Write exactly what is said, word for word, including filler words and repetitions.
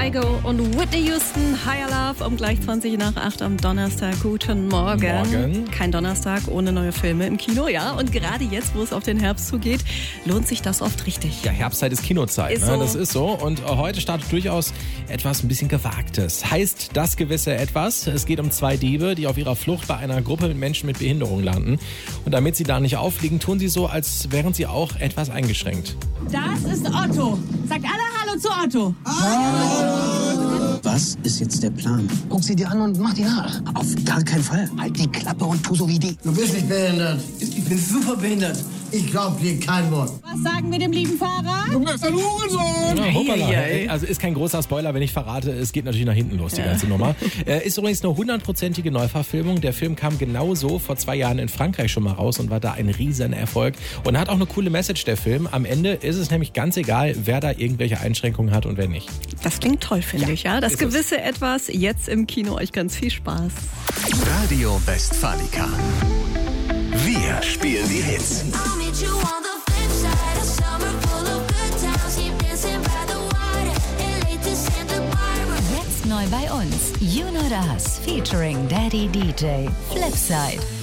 Kygo und Whitney Houston, Higher Love, um gleich zwanzig nach acht am Donnerstag. Guten Morgen. Morgen. Kein Donnerstag ohne neue Filme im Kino, ja. Und gerade jetzt, wo es auf den Herbst zugeht, lohnt sich das oft richtig. Ja, Herbstzeit ist Kinozeit, Ist ne? so. Das ist so. Und heute startet durchaus etwas ein bisschen Gewagtes. Heißt das gewisse Etwas. Es geht um zwei Diebe, die auf ihrer Flucht bei einer Gruppe mit Menschen mit Behinderung landen. Und damit sie da nicht auffliegen, tun sie so, als wären sie auch etwas eingeschränkt. Das ist Otto. Sagt alle Hallo zu Otto. Was ist jetzt der Plan? Guck sie dir an und mach die nach. Auf gar keinen Fall. Halt die Klappe und tu so wie die. Du bist nicht behindert. Ich bin super behindert. Ich glaub dir kein Wort. Was sagen wir dem lieben Fahrer? Du bist ein Hurensohn! Ja, hoppala. Eieiei. Also ist kein großer Spoiler, wenn ich verrate, es geht natürlich nach hinten los, die ganze Nummer. Äh, ist übrigens eine hundertprozentige Neuverfilmung. Der Film kam genauso vor zwei Jahren in Frankreich schon mal raus und war da ein Riesenerfolg. Und hat auch eine coole Message, der Film. Am Ende ist es nämlich ganz egal, wer da irgendwelche Einschränkungen hat und wer nicht. Das klingt toll, finde Ja, ich, ja. Das ist es. gewisse Etwas jetzt im Kino. Euch ganz viel Spaß. Radio Westfalica. Wir spielen die Hits. Jetzt neu bei uns. You Know Das featuring Daddy D J. Flipside.